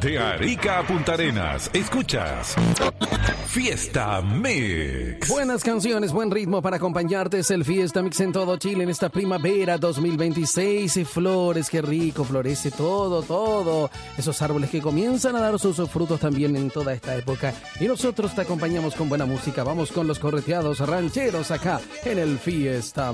De Arica a Punta Arenas, escuchas Fiesta Mix. Buenas canciones, buen ritmo para acompañarte. Es el Fiesta Mix en todo Chile en esta primavera 2026. Y flores, qué rico, florece todo. Esos árboles que comienzan a dar sus frutos también en toda esta época. Y nosotros te acompañamos con buena música. Vamos con los correteados rancheros acá en el Fiesta